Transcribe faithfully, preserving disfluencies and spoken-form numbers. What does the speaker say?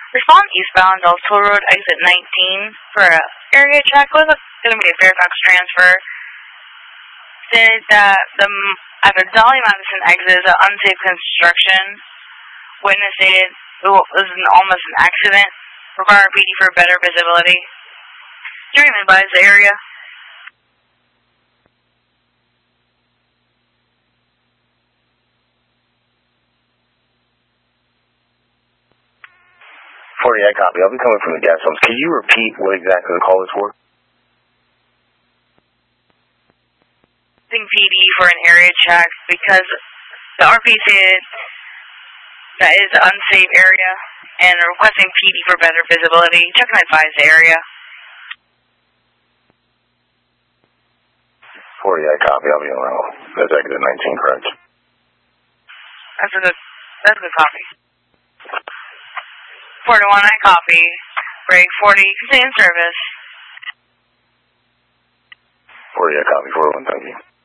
Respond eastbound Deltour Road, exit nineteen for a area check. Was going to be a Fairfax transfer. Said that the at the Dolly Madison exit is an unsafe construction. Witness stated it was an, almost an accident. Require P D for better visibility. During the advised area. forty-eight, copy. I'll be coming from the gas pumps. Can you repeat what exactly the call is for? P D for an area check because the R P said that is an unsafe area and requesting P D for better visibility. Check and advise the area. forty-eight, copy. I'll be around. That's exit nineteen, correct? That's a good, that's a good copy. forty-one, I copy. Break forty, continue service. forty-eight, copy. forty-one, thank you.